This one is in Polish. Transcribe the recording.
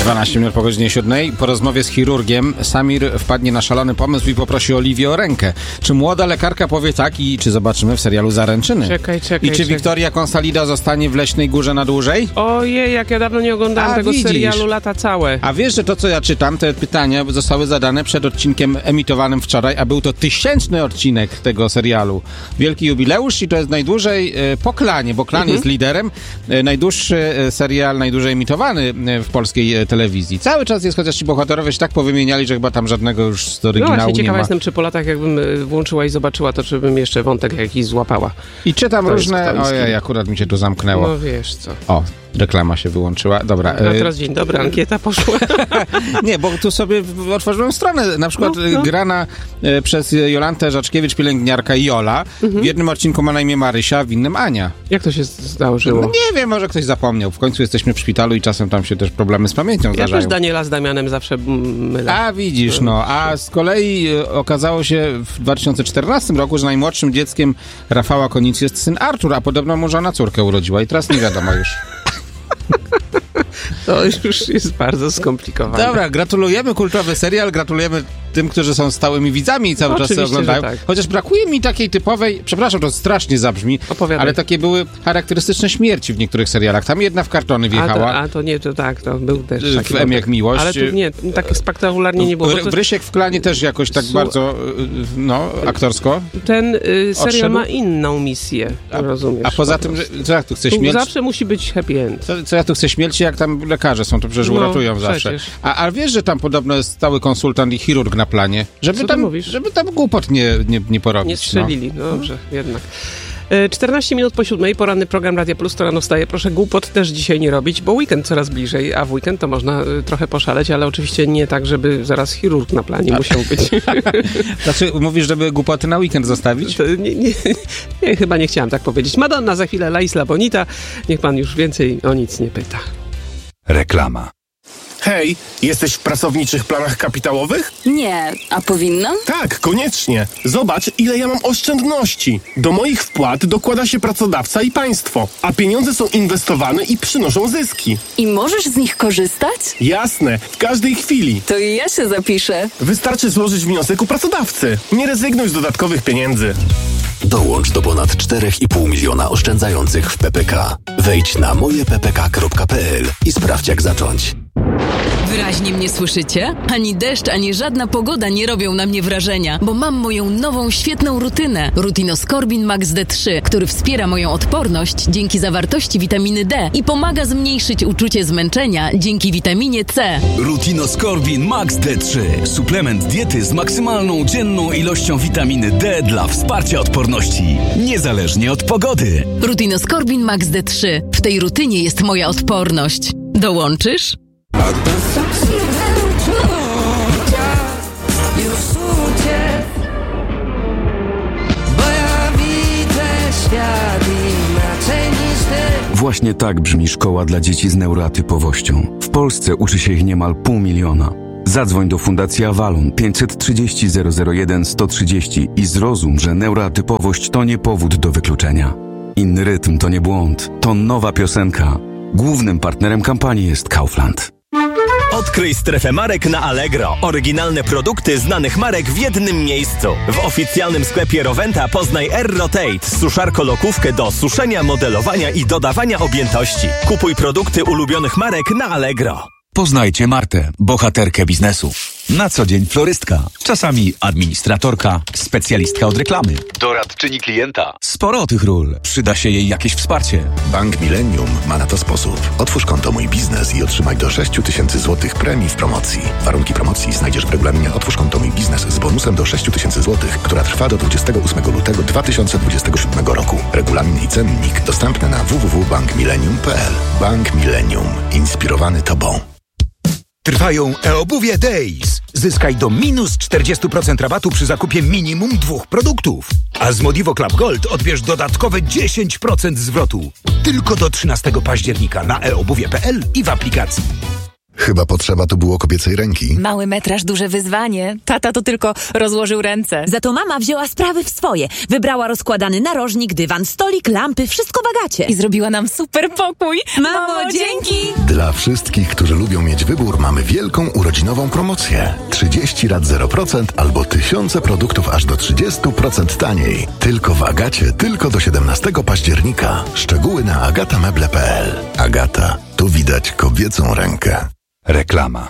12 minut po godzinie 7. Po rozmowie z chirurgiem Samir wpadnie na szalony pomysł i poprosi Oliwię o rękę. Czy młoda lekarka powie tak i czy zobaczymy w serialu Zaręczyny? Czekaj. I czy Wiktoria Konsalida zostanie w Leśnej Górze na dłużej? Ojej, jak ja dawno nie oglądałem tego serialu lata całe. A wiesz, że to, co ja czytam, te pytania zostały zadane przed odcinkiem emitowanym wczoraj, a był to 1000. odcinek tego serialu. Wielki jubileusz i to jest najdłużej po Klanie, bo Klan jest liderem. Najdłuższy serial, najdłużej emitowany w polskiej telewizji. Cały czas jest, chociaż ci bohaterowie się tak powymieniali, że chyba tam żadnego już z oryginału właśnie, nie ciekawa ma. jestem, czy po latach jakbym włączyła i zobaczyła to, czy bym jeszcze wątek jakiś złapała. I czytam różne... Ojej, akurat mi się tu zamknęło. No wiesz co. O, reklama się wyłączyła. Dobra. A teraz dzień dobry, ankieta poszła. Nie, bo tu sobie otworzyłem stronę, na przykład grana przez Jolantę Żaczkiewicz, pielęgniarka Jola. W jednym odcinku ma na imię Marysia, w innym Ania. Jak to się zdarzyło? No nie wiem, może ktoś zapomniał. W końcu jesteśmy w szpitalu i czasem tam się też problemy z pamięcią zdarzają. Ja też Daniela z Damianem zawsze mylę. A widzisz, a z kolei okazało się w 2014 roku, że najmłodszym dzieckiem Rafała Konic jest syn Artur, a podobno mu żona córkę urodziła i teraz nie wiadomo już. To już jest bardzo skomplikowane. Dobra, gratulujemy, kultowy serial, gratulujemy tym, którzy są stałymi widzami i cały czas to oglądają. Tak. Chociaż brakuje mi takiej typowej, przepraszam, to strasznie zabrzmi, ale takie były charakterystyczne śmierci w niektórych serialach. Tam jedna w kartony wjechała. To był też taki w M jak miłość. Ale tu nie, tak spektakularnie nie było. Rysiek w Klanie też jakoś tak bardzo, aktorsko. Ten serial ma inną misję, rozumiesz? A poza tym, co jak tu chce śmierć? Zawsze musi być happy end. Co ja tu chcę śmierci, jak tam lekarze są, to przecież uratują zawsze. A wiesz, że tam podobno jest stały konsultant i chirurg na planie? Żeby tam głupot nie porobić. Nie strzelili, dobrze, jednak. 14 minut po 7, poranny program Radia Plus, to rano wstaje. Proszę głupot też dzisiaj nie robić, bo weekend coraz bliżej, a w weekend to można trochę poszaleć, ale oczywiście nie tak, żeby zaraz chirurg na planie musiał być. Znaczy, mówisz, żeby głupoty na weekend zostawić? Nie, chyba nie chciałam tak powiedzieć. Madonna, za chwilę La Isla Bonita. Niech pan już więcej o nic nie pyta. Reklama. Hej, jesteś w pracowniczych planach kapitałowych? Nie, a powinnam? Tak, koniecznie. Zobacz, ile ja mam oszczędności. Do moich wpłat dokłada się pracodawca i państwo, a pieniądze są inwestowane i przynoszą zyski. I możesz z nich korzystać? Jasne, w każdej chwili. To i ja się zapiszę. Wystarczy złożyć wniosek u pracodawcy. Nie rezygnuj z dodatkowych pieniędzy. Dołącz do ponad 4,5 miliona oszczędzających w PPK. Wejdź na mojeppk.pl i sprawdź, jak zacząć. Wyraźnie mnie słyszycie? Ani deszcz, ani żadna pogoda nie robią na mnie wrażenia, bo mam moją nową, świetną rutynę. Rutinoskorbin Max D3, który wspiera moją odporność dzięki zawartości witaminy D i pomaga zmniejszyć uczucie zmęczenia dzięki witaminie C. Rutinoskorbin Max D3. Suplement diety z maksymalną dzienną ilością witaminy D dla wsparcia odporności, niezależnie od pogody. Rutinoskorbin Max D3. W tej rutynie jest moja odporność. Dołączysz? Właśnie tak brzmi szkoła dla dzieci z neuroatypowością. W Polsce uczy się ich niemal 500 000. Zadzwoń do Fundacji Avalon 530 001 130 i zrozum, że neuroatypowość to nie powód do wykluczenia. Inny rytm to nie błąd, to nowa piosenka. Głównym partnerem kampanii jest Kaufland. Odkryj strefę marek na Allegro. Oryginalne produkty znanych marek w jednym miejscu. W oficjalnym sklepie Rowenta poznaj AirRotate, suszarko-lokówkę do suszenia, modelowania i dodawania objętości. Kupuj produkty ulubionych marek na Allegro. Poznajcie Martę, bohaterkę biznesu. Na co dzień florystka, czasami administratorka, specjalistka od reklamy, doradczyni klienta. Sporo tych ról. Przyda się jej jakieś wsparcie. Bank Millennium ma na to sposób. Otwórz konto Mój Biznes i otrzymaj do 6 000 złotych premii w promocji. Warunki promocji znajdziesz w regulaminie Otwórz konto Mój Biznes z bonusem do 6 000 złotych, która trwa do 28 lutego 2027 roku. Regulamin i cennik dostępny na www.bankmillennium.pl. Bank Millennium. Inspirowany Tobą. Trwają e-obuwie Days. Zyskaj do minus 40% rabatu przy zakupie minimum 2 produktów. A z Modivo Club Gold odbierz dodatkowe 10% zwrotu. Tylko do 13 października na eobuwie.pl i w aplikacji. Chyba potrzeba tu było kobiecej ręki. Mały metraż, duże wyzwanie. Tata to tylko rozłożył ręce. Za to mama wzięła sprawy w swoje. Wybrała rozkładany narożnik, dywan, stolik, lampy, wszystko w Agacie. I zrobiła nam super pokój. Mamo, dzięki! Dla wszystkich, którzy lubią mieć wybór, mamy wielką urodzinową promocję. 30 lat 0% albo tysiące produktów aż do 30% taniej. Tylko w Agacie, tylko do 17 października. Szczegóły na agatameble.pl. Agata, tu widać kobiecą rękę. Reklama.